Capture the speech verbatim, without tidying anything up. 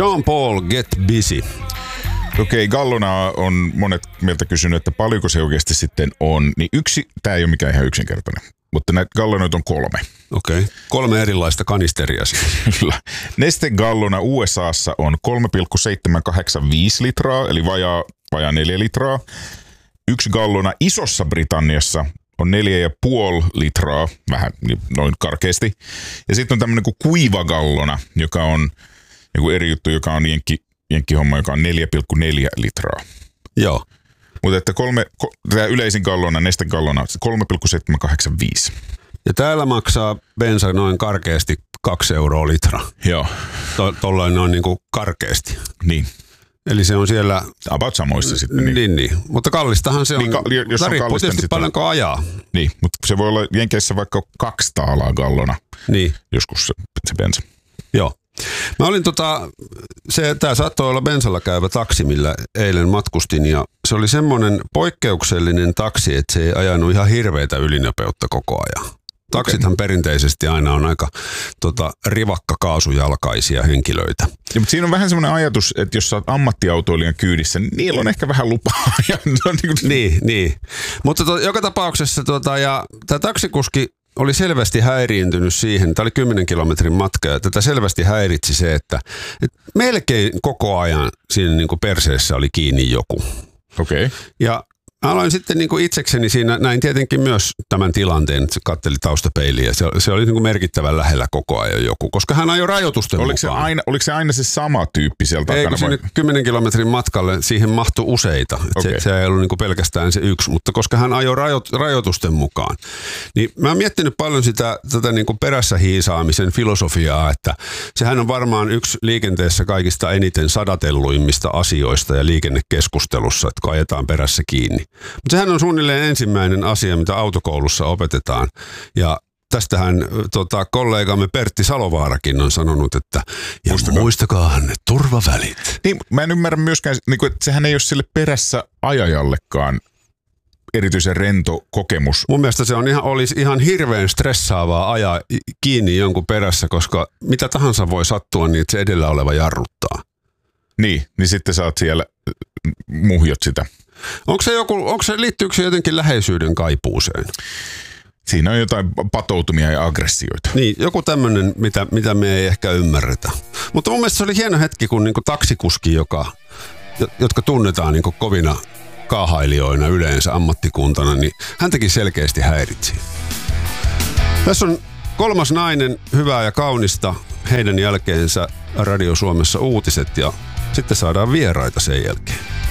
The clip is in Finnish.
Sean Paul, Get Busy. Okei, gallona on monet meiltä kysynyt, että paljonko se oikeasti sitten on. Niin yksi, tämä ei ole mikään ihan yksinkertainen, mutta näitä gallonoita on kolme. Okei, kolme erilaista kanisteria siis. Kyllä. Neste Gallona U S A:ssa on kolme pilkku seitsemän kahdeksan viisi litraa, eli vajaa, vajaa neljä litraa. Yksi gallona Isossa Britanniassa on neljä ja puoli litraa, vähän noin karkeasti. Ja sitten on tämmöinen kuin kuiva gallona, joka on joku eri juttu, joka on jenkki, jenkkihomma, joka on neljä pilkku neljä litraa. Joo. Mutta että kolme, tämä yleisin gallona, Neste Gallona, kolme pilkku seitsemän kahdeksan viisi. Ja täällä maksaa bensa noin karkeasti kaksi euroa litra. Joo. To, tollain noin niin kuin karkeasti. Niin. Eli se on siellä... About samoissa sitten. Niin, niin. niin. Mutta kallistahan se on. Niin, ka- jos on riippuu kallista, tietysti paljonko ajaa. Niin, mutta se voi olla Jenkeissä vaikka kaksi taalaa gallona. Niin. Joskus se, se bensa. Joo. Mä olin tota, se, tää saattoi olla bensalla käyvä taksi, millä eilen matkustin, ja se oli semmoinen poikkeuksellinen taksi, että se ei ajanut ihan hirveätä ylinopeutta koko ajan. Taksithan perinteisesti aina on aika tota, rivakka kaasujalkaisia henkilöitä. Ja, mutta siinä on vähän semmoinen ajatus, että jos sä oot ammattiautoilijan kyydissä, niin niillä on ehkä vähän lupaa. niin, niin, niin. Mutta to, joka tapauksessa tota, ja tämä taksikuski oli selvästi häiriintynyt siihen, tämä oli kymmenen kilometrin matka, ja tätä selvästi häiritsi se, että, että melkein koko ajan siinä niin kuin perseessä oli kiinni joku. Okei. Okay. Ja aloin sitten niin kuin itsekseni siinä, näin tietenkin myös tämän tilanteen, että se katteli taustapeiliin, ja se, se oli niin kuin merkittävän lähellä koko ajan joku, koska hän ajoi rajoitusten oliko mukaan. Se aina, oliko se aina se sama tyyppi sieltä Ei, takana? kun sinne kymmenen kilometrin matkalle siihen mahtui useita. Okay. Se, se ei ollut niin kuin pelkästään se yksi, mutta koska hän ajoi rajo, rajoitusten mukaan, niin mä oon miettinyt paljon sitä tätä niin kuin perässä hiisaamisen filosofiaa, että sehän on varmaan yksi liikenteessä kaikista eniten sadatelluimmista asioista ja liikennekeskustelussa, että kun ajetaan perässä kiinni. Mutta sehän on suunnilleen ensimmäinen asia, mitä autokoulussa opetetaan. Ja tästähän tota, kollegamme Pertti Salovaarakin on sanonut, että ja muistakaa, muistakaa ne turvavälit. Niin, mä en ymmärrä myöskään, niin kuin, että sehän ei ole sille perässä ajajallekaan erityisen rento kokemus. Mun mielestä se on ihan, olisi ihan hirveän stressaavaa ajaa kiinni jonkun perässä, koska mitä tahansa voi sattua, niin että se edellä oleva jarruttaa. Niin, niin sitten sä oot siellä, muhjot sitä. Onko se joku, onko se, liittyykö se jotenkin läheisyyden kaipuuseen? Siinä on jotain patoutumia ja aggressioita. Niin, joku tämmöinen, mitä, mitä me ei ehkä ymmärretä. Mutta mun mielestä se oli hieno hetki, kun niinku taksikuski, joka, jotka tunnetaan niinku kovina kaahailijoina yleensä ammattikuntana, niin hän teki selkeästi häiritsi. Tässä on kolmas nainen, hyvää ja kaunista, heidän jälkeensä Radio Suomessa uutiset ja sitten saadaan vieraita sen jälkeen.